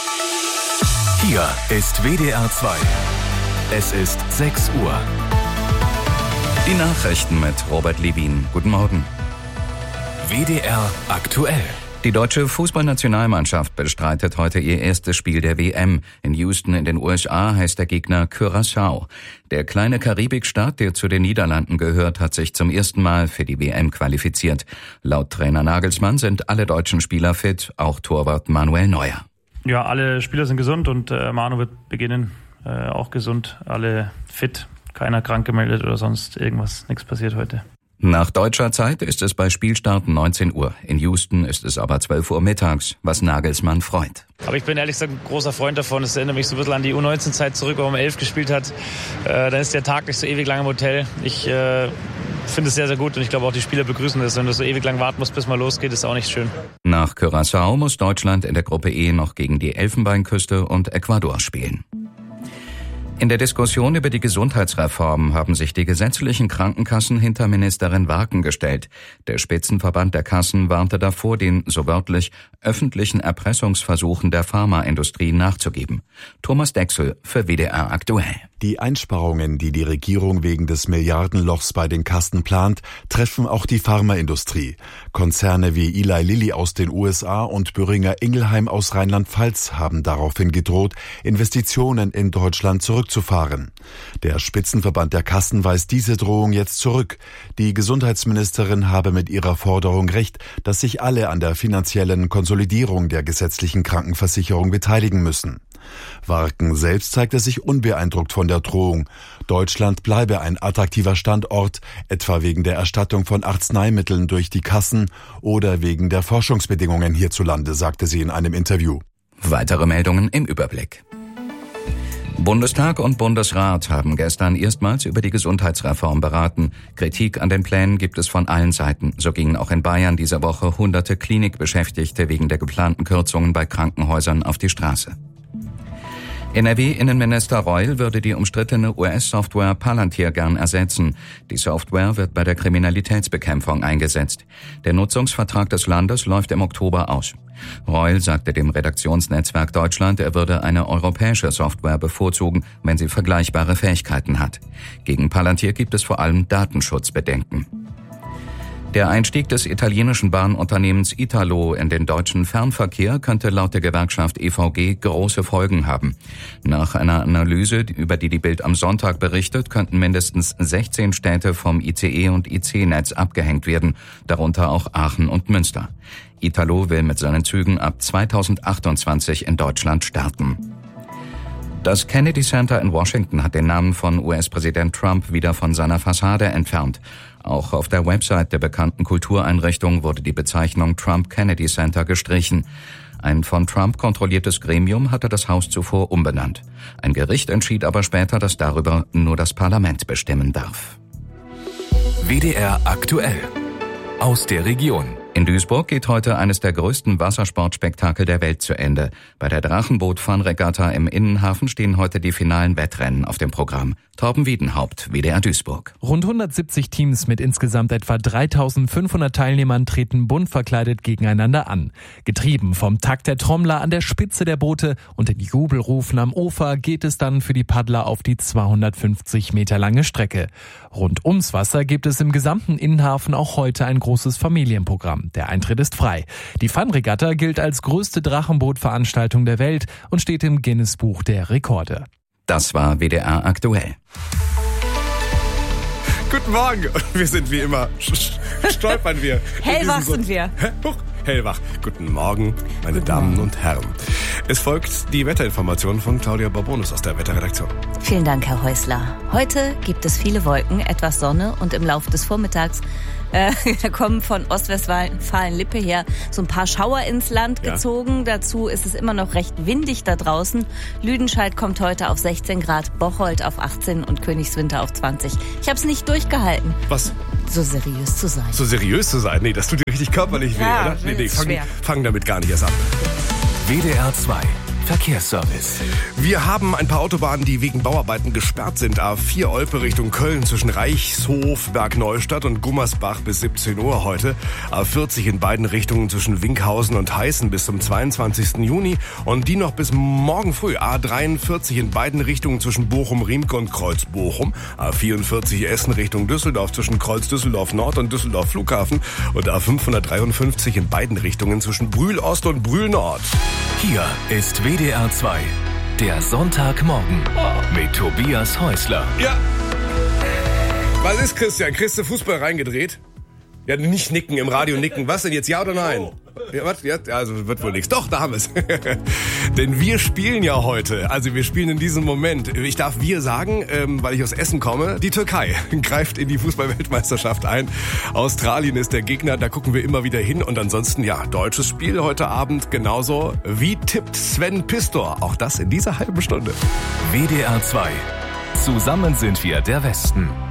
Hier ist WDR 2. Es ist 6 Uhr. Die Nachrichten mit Robert Levin. Guten Morgen. WDR aktuell. Die deutsche Fußballnationalmannschaft bestreitet heute ihr erstes Spiel der WM. In Houston in den USA heißt der Gegner Curaçao. Der kleine Karibikstaat, der zu den Niederlanden gehört, hat sich zum ersten Mal für die WM qualifiziert. Laut Trainer Nagelsmann sind alle deutschen Spieler fit, auch Torwart Manuel Neuer. Ja, alle Spieler sind gesund und Manu wird beginnen, auch gesund, alle fit, keiner krank gemeldet oder sonst irgendwas, nichts passiert heute. Nach deutscher Zeit ist es bei Spielstart 19 Uhr. In Houston ist es aber 12 Uhr mittags, was Nagelsmann freut. Aber ich bin ehrlich gesagt ein großer Freund davon. Es erinnert mich so ein bisschen an die U19-Zeit zurück, wo man 11 gespielt hat. Dann ist der Tag nicht so ewig lang im Hotel. Ich finde es sehr, sehr gut und ich glaube auch die Spieler begrüßen das. Wenn du so ewig lang warten musst, bis mal losgeht, ist auch nicht schön. Nach Curaçao muss Deutschland in der Gruppe E noch gegen die Elfenbeinküste und Ecuador spielen. In der Diskussion über die Gesundheitsreform haben sich die gesetzlichen Krankenkassen hinter Ministerin Warken gestellt. Der Spitzenverband der Kassen warnte davor, den, so wörtlich, öffentlichen Erpressungsversuchen der Pharmaindustrie nachzugeben. Thomas Dexel für WDR aktuell. Die Einsparungen, die die Regierung wegen des Milliardenlochs bei den Kassen plant, treffen auch die Pharmaindustrie. Konzerne wie Eli Lilly aus den USA und Boehringer Ingelheim aus Rheinland-Pfalz haben daraufhin gedroht, Investitionen in Deutschland zurückzufahren. Der Spitzenverband der Kassen weist diese Drohung jetzt zurück. Die Gesundheitsministerin habe mit ihrer Forderung recht, dass sich alle an der finanziellen Konsolidierung der gesetzlichen Krankenversicherung beteiligen müssen. Warken selbst zeigte sich unbeeindruckt von der Drohung. Deutschland bleibe ein attraktiver Standort, etwa wegen der Erstattung von Arzneimitteln durch die Kassen oder wegen der Forschungsbedingungen hierzulande, sagte sie in einem Interview. Weitere Meldungen im Überblick. Bundestag und Bundesrat haben gestern erstmals über die Gesundheitsreform beraten. Kritik an den Plänen gibt es von allen Seiten. So gingen auch in Bayern dieser Woche hunderte Klinikbeschäftigte wegen der geplanten Kürzungen bei Krankenhäusern auf die Straße. NRW-Innenminister Reul würde die umstrittene US-Software Palantir gern ersetzen. Die Software wird bei der Kriminalitätsbekämpfung eingesetzt. Der Nutzungsvertrag des Landes läuft im Oktober aus. Reul sagte dem Redaktionsnetzwerk Deutschland, er würde eine europäische Software bevorzugen, wenn sie vergleichbare Fähigkeiten hat. Gegen Palantir gibt es vor allem Datenschutzbedenken. Der Einstieg des italienischen Bahnunternehmens Italo in den deutschen Fernverkehr könnte laut der Gewerkschaft EVG große Folgen haben. Nach einer Analyse, über die Bild am Sonntag berichtet, könnten mindestens 16 Städte vom ICE- und IC-Netz abgehängt werden, darunter auch Aachen und Münster. Italo will mit seinen Zügen ab 2028 in Deutschland starten. Das Kennedy Center in Washington hat den Namen von US-Präsident Trump wieder von seiner Fassade entfernt. Auch auf der Website der bekannten Kultureinrichtung wurde die Bezeichnung Trump Kennedy Center gestrichen. Ein von Trump kontrolliertes Gremium hatte das Haus zuvor umbenannt. Ein Gericht entschied aber später, dass darüber nur das Parlament bestimmen darf. WDR aktuell. Aus der Region. In Duisburg geht heute eines der größten Wassersportspektakel der Welt zu Ende. Bei der Drachenboot-Fun-Regatta im Innenhafen stehen heute die finalen Wettrennen auf dem Programm. Torben Wiedenhaupt, WDR Duisburg. Rund 170 Teams mit insgesamt etwa 3.500 Teilnehmern treten bunt verkleidet gegeneinander an. Getrieben vom Takt der Trommler an der Spitze der Boote und den Jubelrufen am Ufer geht es dann für die Paddler auf die 250 Meter lange Strecke. Rund ums Wasser gibt es im gesamten Innenhafen auch heute ein großes Familienprogramm. Der Eintritt ist frei. Die Fun-Regatta gilt als größte Drachenboot-Veranstaltung der Welt und steht im Guinness-Buch der Rekorde. Das war WDR aktuell. Guten Morgen. Wir sind wie immer, stolpern wir. Hellwach sind wir. Hellwach. Guten Morgen, meine Damen und Herren. Es folgt die Wetterinformation von Claudia Barbonus aus der Wetterredaktion. Vielen Dank, Herr Häusler. Heute gibt es viele Wolken, etwas Sonne und im Laufe des Vormittags da kommen von Ostwestfalen-Lippe her so ein paar Schauer ins Land gezogen. Dazu ist es immer noch recht windig da draußen. Lüdenscheid kommt heute auf 16 Grad, Bocholt auf 18 und Königswinter auf 20. Ich habe es nicht durchgehalten. Was? So seriös zu sein. So seriös zu sein? Nee, das tut dir richtig körperlich weh, oder? Nee, fang damit gar nicht erst an. WDR 2. Verkehrsservice. Wir haben ein paar Autobahnen, die wegen Bauarbeiten gesperrt sind. A4 Olpe Richtung Köln zwischen Reichshof, Bergneustadt und Gummersbach bis 17 Uhr heute. A40 in beiden Richtungen zwischen Winkhausen und Heißen bis zum 22. Juni. Und die noch bis morgen früh. A43 in beiden Richtungen zwischen Bochum-Riemke und Kreuz-Bochum. A44 Essen Richtung Düsseldorf zwischen Kreuz-Düsseldorf-Nord und Düsseldorf-Flughafen. Und A553 in beiden Richtungen zwischen Brühl-Ost und Brühl-Nord. Hier ist WDR 2, der Sonntagmorgen mit Tobias Häusler. Ja. Was ist, Christian? Kriegst du Fußball reingedreht? Ja, nicht nicken, im Radio nicken. Was denn jetzt, ja oder nein? Ja, was? Ja, also wird wohl nichts. Doch, da haben wir es. Denn wir spielen ja heute, also wir spielen in diesem Moment, ich darf wir sagen, weil ich aus Essen komme, die Türkei greift in die Fußball-Weltmeisterschaft ein. Australien ist der Gegner, da gucken wir immer wieder hin. Und ansonsten, ja, deutsches Spiel heute Abend genauso. Wie tippt Sven Pistor? Auch das in dieser halben Stunde. WDR 2. Zusammen sind wir der Westen.